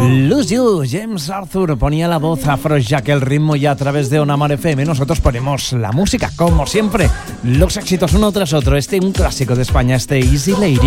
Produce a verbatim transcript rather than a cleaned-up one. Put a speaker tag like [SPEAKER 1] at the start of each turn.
[SPEAKER 1] Lose You, James Arthur ponía la voz a Afrojack, el ritmo, y a través de Onamar F M nosotros ponemos la música, como siempre, los éxitos uno tras otro. Este un clásico de España, este Easy Lady.